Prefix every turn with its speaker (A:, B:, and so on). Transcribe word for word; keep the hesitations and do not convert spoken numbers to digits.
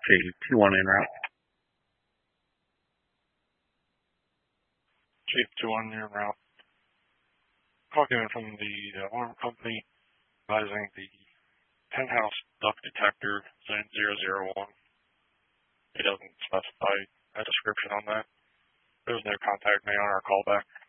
A: J two one en route.
B: Chief two one en route. Calling in from the alarm company advising the penthouse duct detector zone zero zero one. It doesn't specify a description on that. There's no contact made on our callback.